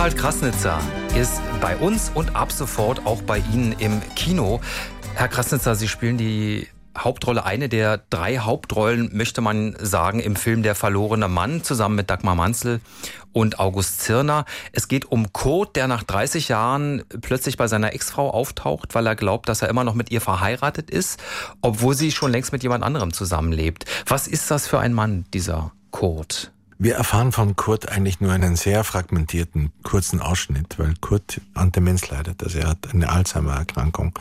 Harald Krasnitzer ist bei uns und ab sofort auch bei Ihnen im Kino. Herr Krasnitzer, Sie spielen die Hauptrolle, eine der 3 Hauptrollen, möchte man sagen, im Film Der verlorene Mann, zusammen mit Dagmar Manzel und August Zirner. Es geht um Kurt, der nach 30 Jahren plötzlich bei seiner Ex-Frau auftaucht, weil er glaubt, dass er immer noch mit ihr verheiratet ist, obwohl sie schon längst mit jemand anderem zusammenlebt. Was ist das für ein Mann, dieser Kurt? Wir erfahren von Kurt eigentlich nur einen sehr fragmentierten, kurzen Ausschnitt, weil Kurt an Demenz leidet. Also er hat eine Alzheimer-Erkrankung.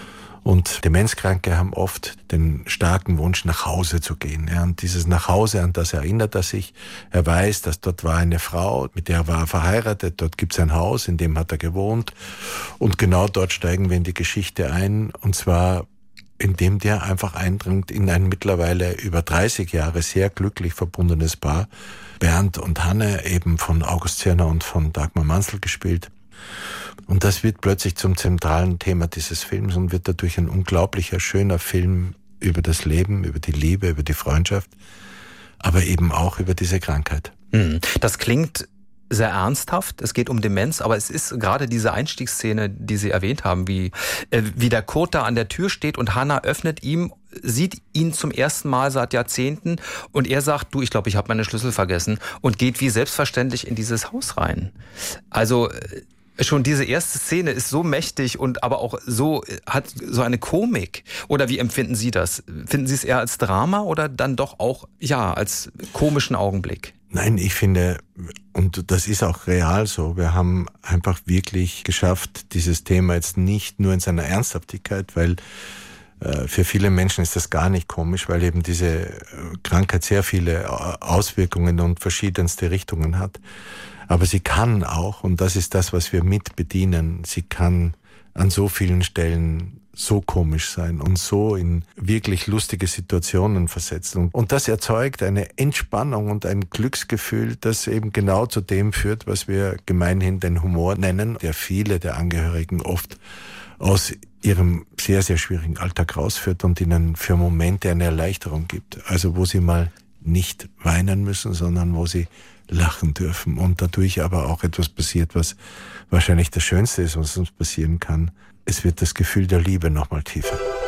Und Demenzkranke haben oft den starken Wunsch, nach Hause zu gehen. Ja, und dieses Nachhause, an das erinnert er sich. Er weiß, dass dort war eine Frau, mit der war er verheiratet. Dort gibt es ein Haus, in dem hat er gewohnt. Und genau dort steigen wir in die Geschichte ein. Und zwar, indem der einfach eindringt in ein mittlerweile über 30 Jahre sehr glücklich verbundenes Paar. Bernd und Hanne, eben von August Zirner und von Dagmar Manzel gespielt. Und das wird plötzlich zum zentralen Thema dieses Films und wird dadurch ein unglaublicher, schöner Film über das Leben, über die Liebe, über die Freundschaft, aber eben auch über diese Krankheit. Das klingt sehr ernsthaft. Es geht um Demenz, aber es ist gerade diese Einstiegsszene, die Sie erwähnt haben, wie der Kurt da an der Tür steht und Hanna öffnet ihm, sieht ihn zum ersten Mal seit Jahrzehnten und er sagt, du, ich glaube, ich habe meine Schlüssel vergessen und geht wie selbstverständlich in dieses Haus rein. Also schon diese erste Szene ist so mächtig und aber auch so, hat so eine Komik. Oder wie empfinden Sie das? Finden Sie es eher als Drama oder dann doch auch, ja, als komischen Augenblick? Nein, ich finde, und das ist auch real so, wir haben einfach wirklich geschafft, dieses Thema jetzt nicht nur in seiner Ernsthaftigkeit, weil für viele Menschen ist das gar nicht komisch, weil eben diese Krankheit sehr viele Auswirkungen und verschiedenste Richtungen hat. Aber sie kann auch, und das ist das, was wir mit bedienen, sie kann an so vielen Stellen so komisch sein und so in wirklich lustige Situationen versetzen. Und das erzeugt eine Entspannung und ein Glücksgefühl, das eben genau zu dem führt, was wir gemeinhin den Humor nennen, der viele der Angehörigen oft aus ihrem sehr, sehr schwierigen Alltag rausführt und ihnen für Momente eine Erleichterung gibt. Also wo sie mal nicht weinen müssen, sondern wo sie lachen dürfen und dadurch aber auch etwas passiert, was wahrscheinlich das Schönste ist, was uns passieren kann. Es wird das Gefühl der Liebe nochmal tiefer.